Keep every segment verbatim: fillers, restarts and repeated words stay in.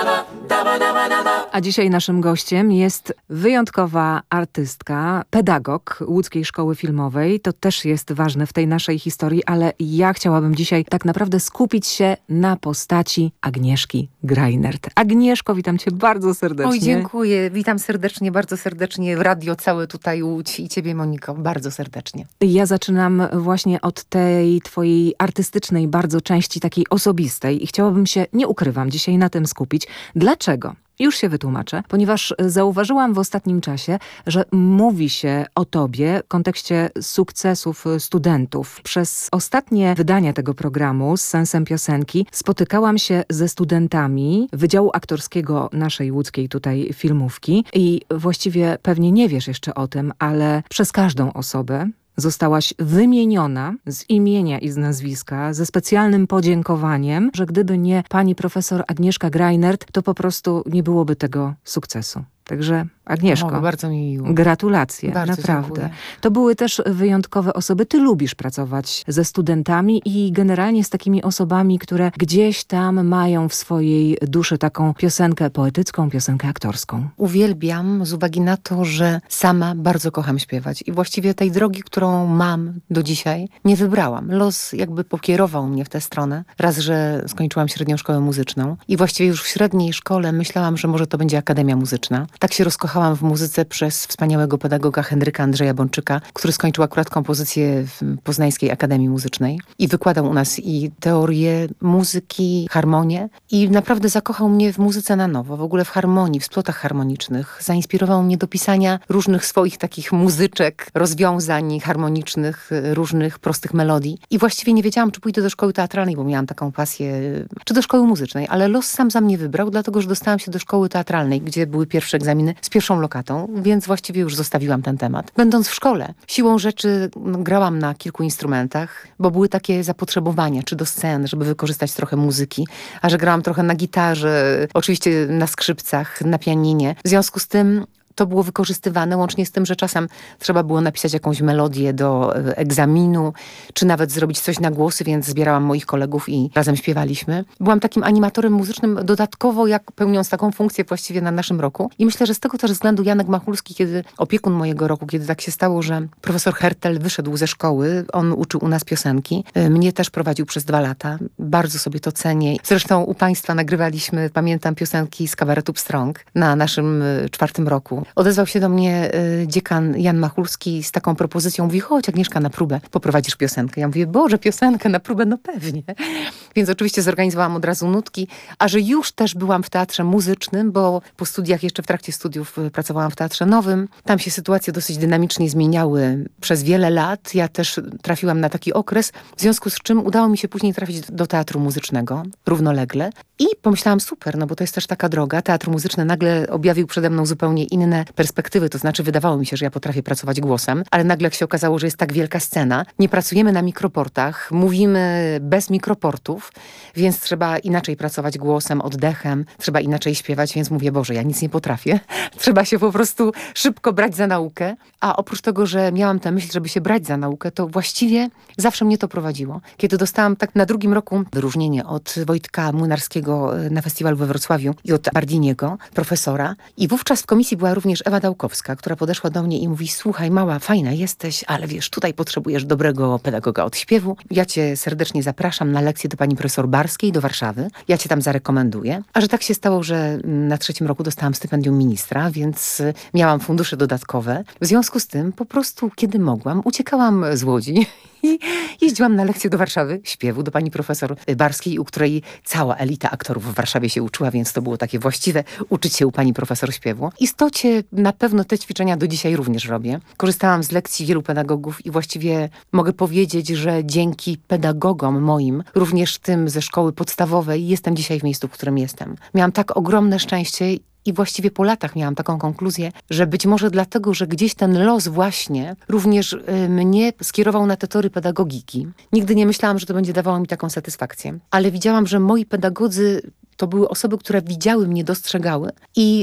A dzisiaj naszym gościem jest wyjątkowa artystka, pedagog Łódzkiej Szkoły Filmowej. To też jest ważne w tej naszej historii, ale ja chciałabym dzisiaj tak naprawdę skupić się na postaci Agnieszki Greinert. Agnieszko, witam cię bardzo serdecznie. Oj, dziękuję. Witam serdecznie, bardzo serdecznie w radio całe tutaj Łódź i ciebie, Moniko, bardzo serdecznie. Ja zaczynam właśnie od tej twojej artystycznej bardzo części, takiej osobistej i chciałabym się, nie ukrywam, dzisiaj na tym skupić. Dlaczego? Już się wytłumaczę, ponieważ zauważyłam w ostatnim czasie, że mówi się o tobie w kontekście sukcesów studentów. Przez ostatnie wydania tego programu z sensem piosenki spotykałam się ze studentami Wydziału Aktorskiego naszej łódzkiej tutaj filmówki i właściwie pewnie nie wiesz jeszcze o tym, ale przez każdą osobę zostałaś wymieniona z imienia i z nazwiska, ze specjalnym podziękowaniem, że gdyby nie pani profesor Agnieszka Greinert, to po prostu nie byłoby tego sukcesu. Także Agnieszko, o, bardzo mi miło. Gratulacje, bardzo naprawdę. Dziękuję. To były też wyjątkowe osoby. Ty lubisz pracować ze studentami i generalnie z takimi osobami, które gdzieś tam mają w swojej duszy taką piosenkę poetycką, piosenkę aktorską. Uwielbiam z uwagi na to, że sama bardzo kocham śpiewać i właściwie tej drogi, którą mam do dzisiaj, nie wybrałam. Los jakby pokierował mnie w tę stronę. Raz, że skończyłam średnią szkołę muzyczną i właściwie już w średniej szkole myślałam, że może to będzie Akademia Muzyczna. Tak się rozkochałam w muzyce przez wspaniałego pedagoga Henryka Andrzeja Bączyka, który skończył akurat kompozycję w Poznańskiej Akademii Muzycznej i wykładał u nas i teorię muzyki, harmonię i naprawdę zakochał mnie w muzyce na nowo, w ogóle w harmonii, w splotach harmonicznych. Zainspirował mnie do pisania różnych swoich takich muzyczek, rozwiązań harmonicznych, różnych prostych melodii i właściwie nie wiedziałam, czy pójdę do szkoły teatralnej, bo miałam taką pasję, czy do szkoły muzycznej, ale los sam za mnie wybrał, dlatego, że dostałam się do szkoły teatralnej, gdzie były pierwsze egzaminy z pierwszą lokatą, więc właściwie już zostawiłam ten temat. Będąc w szkole, siłą rzeczy no, grałam na kilku instrumentach, bo były takie zapotrzebowania, czy do scen, żeby wykorzystać trochę muzyki, a że grałam trochę na gitarze, oczywiście na skrzypcach, na pianinie. W związku z tym to było wykorzystywane, łącznie z tym, że czasem trzeba było napisać jakąś melodię do egzaminu, czy nawet zrobić coś na głosy, więc zbierałam moich kolegów i razem śpiewaliśmy. Byłam takim animatorem muzycznym dodatkowo, jak pełniąc taką funkcję właściwie na naszym roku. I myślę, że z tego też względu Janek Machulski, kiedy opiekun mojego roku, kiedy tak się stało, że profesor Hertel wyszedł ze szkoły, on uczył u nas piosenki, mnie też prowadził przez dwa lata. Bardzo sobie to cenię. Zresztą u państwa nagrywaliśmy, pamiętam, piosenki z kabaretu Pstrąg na naszym czwartym roku. Odezwał się do mnie y, dziekan Jan Machulski z taką propozycją. Mówi, chodź Agnieszka na próbę, poprowadzisz piosenkę. Ja mówię, Boże, piosenkę na próbę? No pewnie. Więc oczywiście zorganizowałam od razu nutki, a że już też byłam w teatrze muzycznym, bo po studiach, jeszcze w trakcie studiów pracowałam w Teatrze Nowym. Tam się sytuacje dosyć dynamicznie zmieniały przez wiele lat. Ja też trafiłam na taki okres, w związku z czym udało mi się później trafić do teatru muzycznego, równolegle. I pomyślałam, super, no bo to jest też taka droga. Teatr muzyczny nagle objawił przede mną zupełnie inne perspektywy, to znaczy wydawało mi się, że ja potrafię pracować głosem, ale nagle jak się okazało, że jest tak wielka scena, nie pracujemy na mikroportach, mówimy bez mikroportów, więc trzeba inaczej pracować głosem, oddechem, trzeba inaczej śpiewać, więc mówię, Boże, ja nic nie potrafię. Trzeba się po prostu szybko brać za naukę, a oprócz tego, że miałam tę myśl, żeby się brać za naukę, to właściwie zawsze mnie to prowadziło. Kiedy dostałam tak na drugim roku wyróżnienie od Wojtka Młynarskiego na festiwalu we Wrocławiu i od Bardiniego, profesora, i wówczas w komisji była również Ewa Dałkowska, która podeszła do mnie i mówi, słuchaj, mała, fajna jesteś, ale wiesz, tutaj potrzebujesz dobrego pedagoga od śpiewu. Ja cię serdecznie zapraszam na lekcję do pani profesor Barskiej do Warszawy. Ja cię tam zarekomenduję. A że tak się stało, że na trzecim roku dostałam stypendium ministra, więc miałam fundusze dodatkowe. W związku z tym po prostu, kiedy mogłam, uciekałam z Łodzi i jeździłam na lekcję do Warszawy śpiewu, do pani profesor Barskiej, u której cała elita aktorów w Warszawie się uczyła, więc to było takie właściwe uczyć się u pani profesor śpiewu. W istocie na pewno te ćwiczenia do dzisiaj również robię. Korzystałam z lekcji wielu pedagogów i właściwie mogę powiedzieć, że dzięki pedagogom moim, również tym ze szkoły podstawowej, jestem dzisiaj w miejscu, w którym jestem. Miałam tak ogromne szczęście i właściwie po latach miałam taką konkluzję, że być może dlatego, że gdzieś ten los właśnie również y, mnie skierował na te tory pedagogiki. Nigdy nie myślałam, że to będzie dawało mi taką satysfakcję. Ale widziałam, że moi pedagodzy to były osoby, które widziały mnie, dostrzegały i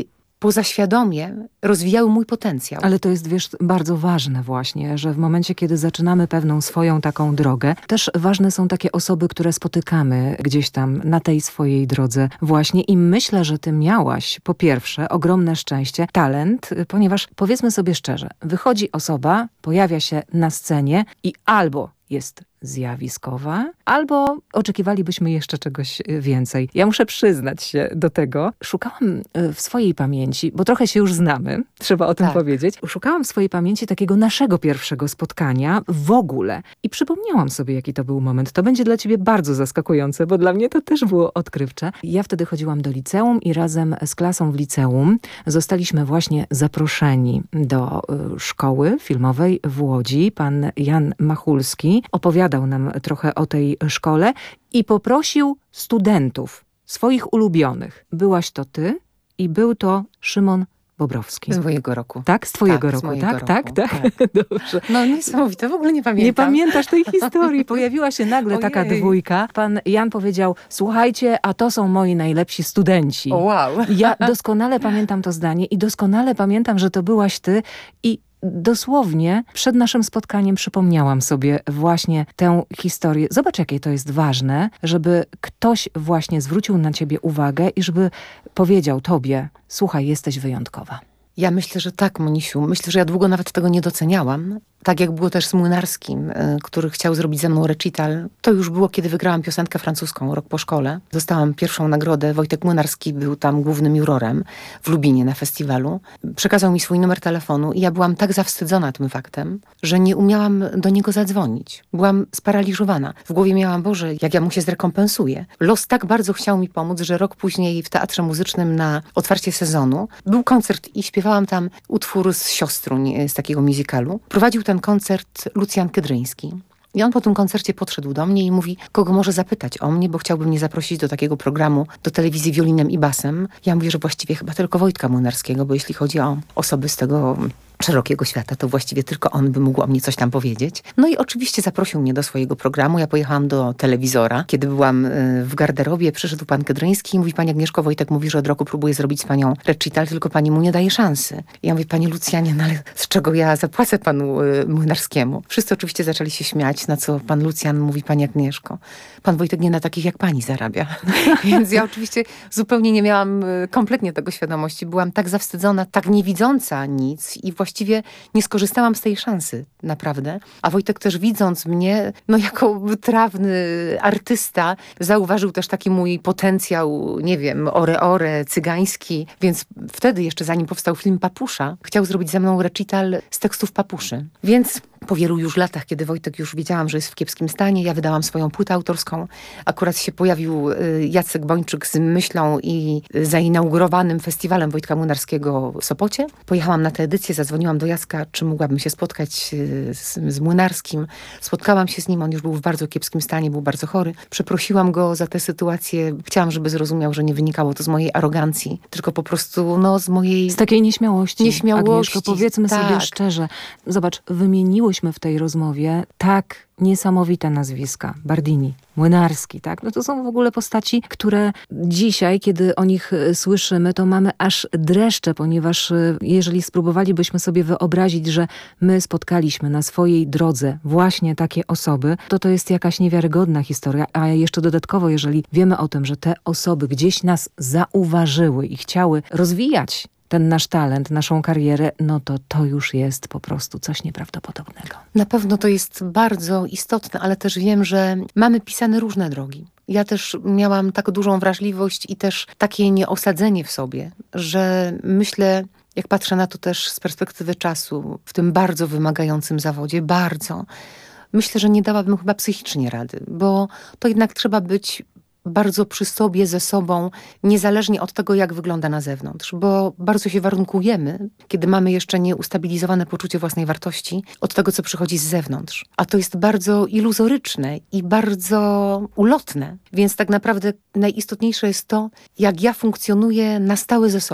pozaświadomie rozwijały mój potencjał. Ale to jest, wiesz, bardzo ważne właśnie, że w momencie, kiedy zaczynamy pewną swoją taką drogę, też ważne są takie osoby, które spotykamy gdzieś tam na tej swojej drodze właśnie i myślę, że ty miałaś po pierwsze ogromne szczęście, talent, ponieważ powiedzmy sobie szczerze, wychodzi osoba, pojawia się na scenie i albo jest zjawiskowa, albo oczekiwalibyśmy jeszcze czegoś więcej. Ja muszę przyznać się do tego. Szukałam w swojej pamięci, bo trochę się już znamy, trzeba o tym tak. powiedzieć. Szukałam w swojej pamięci takiego naszego pierwszego spotkania w ogóle i przypomniałam sobie, jaki to był moment. To będzie dla ciebie bardzo zaskakujące, bo dla mnie to też było odkrywcze. Ja wtedy chodziłam do liceum i razem z klasą w liceum zostaliśmy właśnie zaproszeni do y, szkoły filmowej w Łodzi. Pan Jan Machulski opowiadał nam trochę o tej szkole i poprosił studentów, swoich ulubionych. Byłaś to ty i był to Szymon Bobrowski. Z mojego roku. Tak? Z twojego tak, roku, z mojego tak? roku. Tak, tak? tak. Dobrze. No niesamowite, w ogóle nie pamiętam. Nie pamiętasz tej historii. Pojawiła się nagle taka Ojej. dwójka. Pan Jan powiedział, słuchajcie, a to są moi najlepsi studenci. O, wow. Ja doskonale pamiętam to zdanie i doskonale pamiętam, że to byłaś ty i dosłownie przed naszym spotkaniem przypomniałam sobie właśnie tę historię. Zobacz, jakie to jest ważne, żeby ktoś właśnie zwrócił na ciebie uwagę i żeby powiedział tobie, słuchaj, jesteś wyjątkowa. Ja myślę, że tak, Monisiu. Myślę, że ja długo nawet tego nie doceniałam. Tak jak było też z Młynarskim, y, który chciał zrobić ze mną recital. To już było, kiedy wygrałam piosenkę francuską rok po szkole. Dostałam pierwszą nagrodę. Wojtek Młynarski był tam głównym jurorem w Lubinie na festiwalu. Przekazał mi swój numer telefonu i ja byłam tak zawstydzona tym faktem, że nie umiałam do niego zadzwonić. Byłam sparaliżowana. W głowie miałam, Boże, jak ja mu się zrekompensuję. Los tak bardzo chciał mi pomóc, że rok później w Teatrze Muzycznym na otwarcie sezonu był koncert i śpiewałam tam utwór z Siostruń, z takiego musicalu. Prowadził ten koncert Lucjan Kydryński. I on po tym koncercie podszedł do mnie i mówi, kogo może zapytać o mnie, bo chciałby mnie zaprosić do takiego programu, do telewizji Wiolinem i Basem. Ja mówię, że właściwie chyba tylko Wojtka Młynarskiego, bo jeśli chodzi o osoby z tego szerokiego świata, to właściwie tylko on by mógł o mnie coś tam powiedzieć. No i oczywiście zaprosił mnie do swojego programu. Ja pojechałam do telewizora. Kiedy byłam w garderobie, przyszedł pan Kydryński i mówi, pani Agnieszko, Wojtek mówi, że od roku próbuje zrobić z panią recital, tylko pani mu nie daje szansy. I ja mówię, panie Lucjanie, no ale z czego ja zapłacę panu Młynarskiemu? Wszyscy oczywiście zaczęli się śmiać, na co pan Lucjan mówi, pani Agnieszko, pan Wojtek nie na takich jak pani zarabia. Więc ja oczywiście zupełnie nie miałam kompletnie tego świadomości. Byłam tak zawstydzona, tak niewidząca nic i właściwie Właściwie nie skorzystałam z tej szansy, naprawdę. A Wojtek też widząc mnie, no jako wytrawny artysta, zauważył też taki mój potencjał, nie wiem, ore-ore, cygański. Więc wtedy jeszcze, zanim powstał film Papusza, chciał zrobić ze mną recital z tekstów Papuszy. Więc po wielu już latach, kiedy Wojtek już wiedziałam, że jest w kiepskim stanie, ja wydałam swoją płytę autorską. Akurat się pojawił Jacek Bończyk z Myślą i zainaugurowanym festiwalem Wojtka Młynarskiego w Sopocie. Pojechałam na tę edycję, zadzwoniłam do Jacka, czy mogłabym się spotkać z, z Młynarskim. Spotkałam się z nim, on już był w bardzo kiepskim stanie, był bardzo chory. Przeprosiłam go za tę sytuację. Chciałam, żeby zrozumiał, że nie wynikało to z mojej arogancji, tylko po prostu no, z mojej... Z takiej nieśmiałości. Nieśmiałości, Agnieszko, powiedzmy tak. sobie szczerze. Zobacz, wymieniłyśmy w tej rozmowie tak niesamowite nazwiska. Bardini, Młynarski, tak? No to są w ogóle postaci, które dzisiaj, kiedy o nich słyszymy, to mamy aż dreszcze, ponieważ jeżeli spróbowalibyśmy sobie wyobrazić, że my spotkaliśmy na swojej drodze właśnie takie osoby, to to jest jakaś niewiarygodna historia, a jeszcze dodatkowo, jeżeli wiemy o tym, że te osoby gdzieś nas zauważyły i chciały rozwijać ten nasz talent, naszą karierę, no to to już jest po prostu coś nieprawdopodobnego. Na pewno to jest bardzo istotne, ale też wiem, że mamy pisane różne drogi. Ja też miałam tak dużą wrażliwość i też takie nieosadzenie w sobie, że myślę, jak patrzę na to też z perspektywy czasu, w tym bardzo wymagającym zawodzie, bardzo, myślę, że nie dałabym chyba psychicznie rady, bo to jednak trzeba być bardzo przy sobie, ze sobą, niezależnie od tego, jak wygląda na zewnątrz, bo bardzo się warunkujemy, kiedy mamy jeszcze nieustabilizowane poczucie własnej wartości, od tego, co przychodzi z zewnątrz. A to jest bardzo iluzoryczne i bardzo ulotne, więc tak naprawdę najistotniejsze jest to, jak ja funkcjonuję na stałe ze sobą.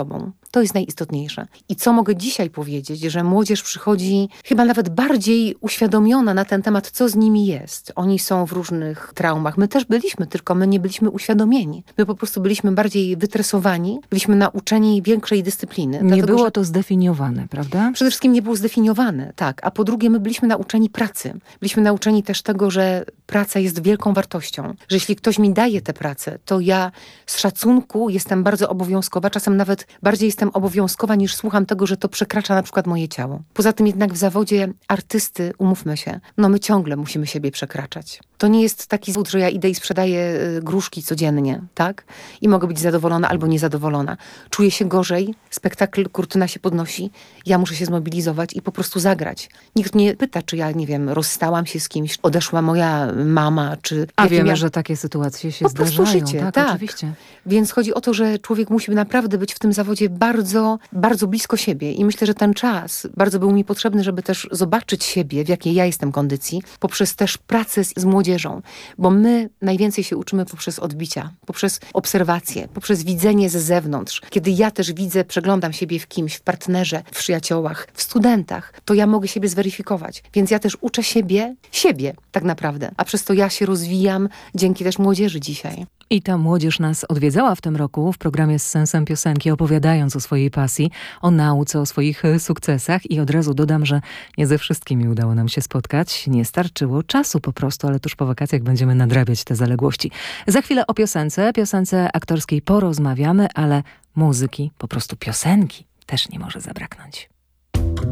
To jest najistotniejsze. I co mogę dzisiaj powiedzieć, że młodzież przychodzi chyba nawet bardziej uświadomiona na ten temat, co z nimi jest. Oni są w różnych traumach. My też byliśmy, tylko my nie byliśmy uświadomieni. My po prostu byliśmy bardziej wytresowani, byliśmy nauczeni większej dyscypliny. Nie Dlatego, było że to zdefiniowane, prawda? przede wszystkim nie było zdefiniowane, tak. A po drugie, my byliśmy nauczeni pracy. Byliśmy nauczeni też tego, że praca jest wielką wartością. Że jeśli ktoś mi daje tę pracę, to ja z szacunku jestem bardzo obowiązkowa. Czasem nawet bardziej jestem obowiązkowa, niż słucham tego, że to przekracza na przykład moje ciało. Poza tym jednak w zawodzie artysty, umówmy się, no my ciągle musimy siebie przekraczać. To nie jest taki zawód, że ja idę i sprzedaję gruszki codziennie, tak? I mogę być zadowolona albo niezadowolona. Czuję się gorzej, spektakl, kurtyna się podnosi, ja muszę się zmobilizować i po prostu zagrać. Nikt mnie pyta, czy ja, nie wiem, rozstałam się z kimś, odeszła moja mama, czy... A jakim wiemy, ja... że takie sytuacje się Po prostu zdarzają. życie, tak, tak. oczywiście. Więc chodzi o to, że człowiek musi naprawdę być w tym zawodzie bardzo, bardzo blisko siebie. I myślę, że ten czas bardzo był mi potrzebny, żeby też zobaczyć siebie, w jakiej ja jestem kondycji, poprzez też pracę z, z młodzieżą. Bo my najwięcej się uczymy poprzez odbicia, poprzez obserwacje, poprzez widzenie ze zewnątrz. Kiedy ja też widzę, przeglądam siebie w kimś, w partnerze, w przyjaciołach, w studentach, to ja mogę siebie zweryfikować. Więc ja też uczę siebie, siebie tak naprawdę. A przez to ja się rozwijam dzięki też młodzieży dzisiaj. I ta młodzież nas odwiedzała w tym roku w programie Z Sensem Piosenki, opowiadając o swojej pasji, o nauce, o swoich sukcesach. I od razu dodam, że nie ze wszystkimi udało nam się spotkać. Nie starczyło czasu po prostu, ale tuż po wakacjach będziemy nadrabiać te zaległości. Za chwilę o piosence, piosence aktorskiej porozmawiamy, ale muzyki, po prostu piosenki też nie może zabraknąć.